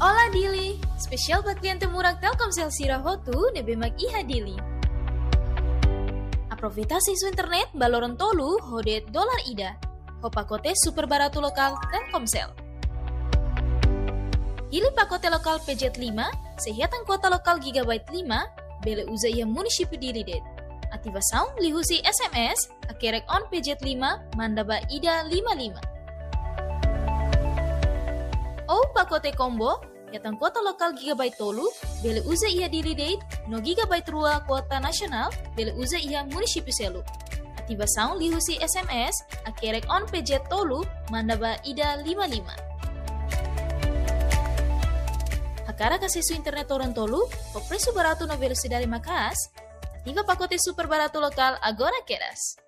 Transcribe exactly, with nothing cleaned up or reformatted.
Ola Dili, spesial buat klien temurag Telkomsel Sirahotu nebe mag iha Dili. Aprovita isu internet baloron tolu hode dolar ida. Hopakote super baratu lokal Telkomsel. Pilih pakote lokal P J lima, sehatan kota lokal gigabyte lima, bele uza ia munisipi diri det. Ativa sound lihusi S M S, akerek on P J lima, mandaba ida lima lima. Oh pakote combo, yatan kota lokal gigabyte tolu, bele uza ia diri det, no gigabyte rua kota nasional, bele uza ia munisipi selu. Ativa sound lihusi S M S, akerek on P J tolu, mandaba ida lima lima. Hakara kasih su internet orang tolu, o preço barato na velocidade macas, ativa pacote super barato lokal agora queras.